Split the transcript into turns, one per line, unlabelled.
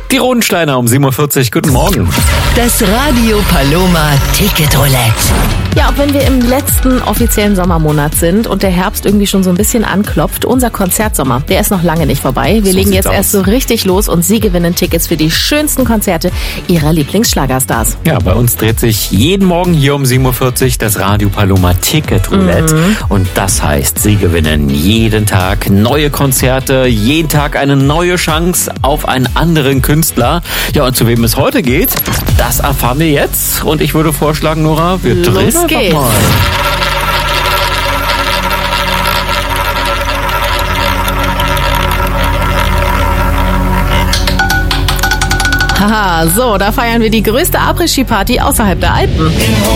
Die Rodensteiner um 7.40 Uhr. Guten Morgen.
Das Radio Paloma Ticket Roulette.
Ja, auch wenn wir im letzten offiziellen Sommermonat sind und der Herbst irgendwie schon so ein bisschen anklopft, unser Konzertsommer, der ist noch lange nicht vorbei. Wir legen jetzt erst so richtig los und Sie gewinnen Tickets für die schönsten Konzerte Ihrer Lieblingsschlagerstars.
Ja, bei uns dreht sich jeden Morgen hier um 7.40 Uhr das Radio Paloma Ticket Roulette. Und das heißt, Sie gewinnen jeden Tag neue Konzerte, jeden Tag eine neue Chance auf einen anderen Künstler. Ja, und zu wem es heute geht, das erfahren wir jetzt. Und ich würde vorschlagen, Nora, wir drehen einfach mal.
Haha, so, da feiern wir die größte Après-Ski-Party außerhalb der Alpen.